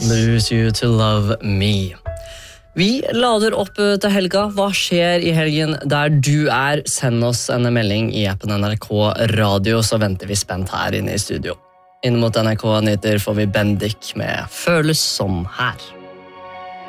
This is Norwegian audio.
Lose You To Love Me. Vi lader opp til helga. Hva skjer i helgen der du er? Send oss en melding i appen NRK Radio, så venter vi spent her inne i studio. Inn mot NRK Nyheter får vi Bendik med Føles som her.